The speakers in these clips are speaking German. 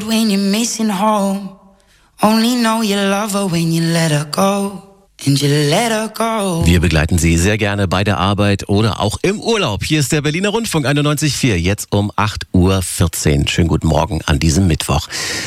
when you're missing home. Only know you love her when you let her go. And you let her go. Wir begleiten Sie sehr gerne bei der Arbeit oder auch im Urlaub. Hier ist der Berliner Rundfunk 91.4, jetzt um 8.14 Uhr. Schönen guten Morgen an diesem Mittwoch.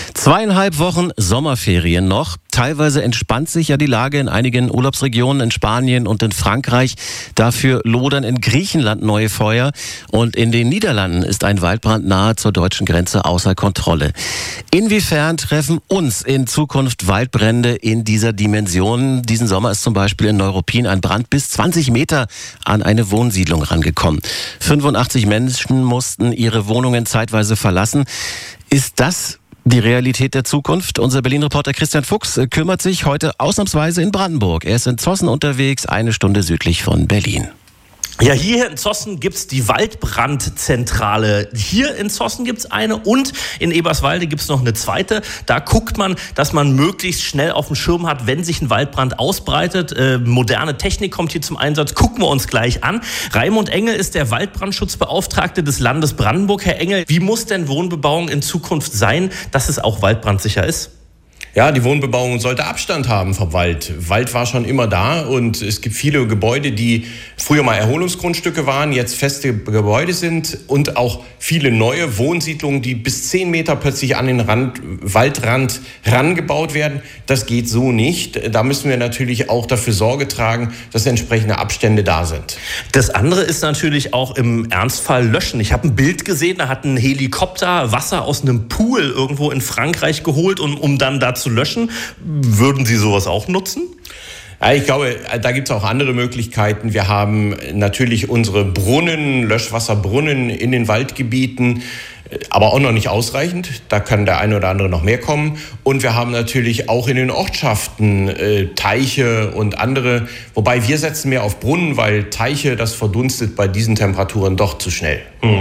2,5 Wochen Sommerferien noch. Teilweise entspannt sich ja die Lage in einigen Urlaubsregionen in Spanien und in Frankreich. Dafür lodern in Griechenland neue Feuer. Und in den Niederlanden ist ein Waldbrand nahe zur deutschen Grenze außer Kontrolle. Inwiefern treffen uns in Zukunft Waldbrände in dieser Dimension? Diesen Sommer ist zum Beispiel in Neuruppin ein Brand bis 20 Meter an eine Wohnsiedlung rangekommen. 85 Menschen mussten ihre Wohnungen zeitweise verlassen. Ist das die Realität der Zukunft? Unser Berlin-Reporter Christian Fuchs kümmert sich heute ausnahmsweise in Brandenburg. Er ist in Zossen unterwegs, 1 Stunde südlich von Berlin. Ja, hier in Zossen gibt's die Waldbrandzentrale. Hier in Zossen gibt's eine und in Eberswalde gibt's noch eine zweite. Da guckt man, dass man möglichst schnell auf dem Schirm hat, wenn sich ein Waldbrand ausbreitet. Moderne Technik kommt hier zum Einsatz. Gucken wir uns gleich an. Raimund Engel ist der Waldbrandschutzbeauftragte des Landes Brandenburg. Herr Engel, wie muss denn Wohnbebauung in Zukunft sein, dass es auch waldbrandsicher ist? Ja, die Wohnbebauung sollte Abstand haben vom Wald. Wald war schon immer da und es gibt viele Gebäude, die früher mal Erholungsgrundstücke waren, jetzt feste Gebäude sind und auch viele neue Wohnsiedlungen, die bis 10 Meter plötzlich an den Waldrand rangebaut werden. Das geht so nicht. Da müssen wir natürlich auch dafür Sorge tragen, dass entsprechende Abstände da sind. Das andere ist natürlich auch im Ernstfall löschen. Ich habe ein Bild gesehen, da hat ein Helikopter Wasser aus einem Pool irgendwo in Frankreich geholt, um dann da zu löschen. Würden Sie sowas auch nutzen? Ja, ich glaube, da gibt es auch andere Möglichkeiten. Wir haben natürlich unsere Brunnen, Löschwasserbrunnen in den Waldgebieten, aber auch noch nicht ausreichend. Da kann der eine oder andere noch mehr kommen. Und wir haben natürlich auch in den Ortschaften Teiche und andere. Wobei wir setzen mehr auf Brunnen, weil Teiche, das verdunstet bei diesen Temperaturen doch zu schnell.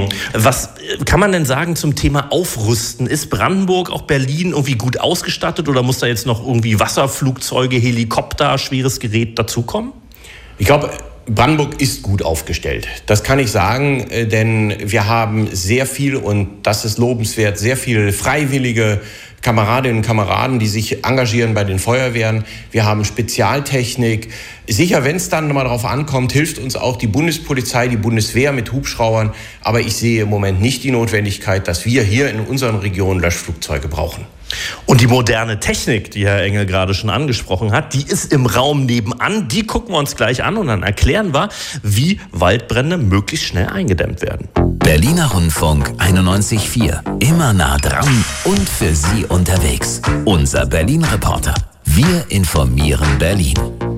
Was kann man denn sagen zum Thema Aufrüsten? Ist Brandenburg, auch Berlin irgendwie gut ausgestattet oder muss da jetzt noch irgendwie Wasserflugzeuge, Helikopter, schweres Gerät dazukommen? Ich glaube, Brandenburg ist gut aufgestellt. Das kann ich sagen, denn wir haben sehr viel, und das ist lobenswert, sehr viele freiwillige Kameradinnen und Kameraden, die sich engagieren bei den Feuerwehren. Wir haben Spezialtechnik. Sicher, wenn es dann mal darauf ankommt, hilft uns auch die Bundespolizei, die Bundeswehr mit Hubschraubern. Aber ich sehe im Moment nicht die Notwendigkeit, dass wir hier in unseren Regionen Löschflugzeuge brauchen. Und die moderne Technik, die Herr Engel gerade schon angesprochen hat, die ist im Raum nebenan. Die gucken wir uns gleich an und dann erklären wir, wie Waldbrände möglichst schnell eingedämmt werden. Berliner Rundfunk 91.4. Immer nah dran und für Sie unterwegs. Unser Berlin-Reporter. Wir informieren Berlin.